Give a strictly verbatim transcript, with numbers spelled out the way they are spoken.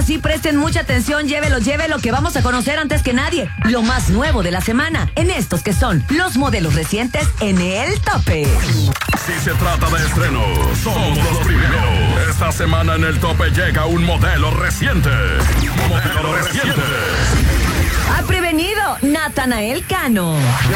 Ahora sí, presten mucha atención, llévelo, llévelo, que vamos a conocer antes que nadie lo más nuevo de la semana en estos que son los modelos recientes en el tope. Si se trata de estrenos, somos los primeros. Esta semana en el tope llega un modelo reciente. Modelo reciente. Ha prevenido Natanael Cano.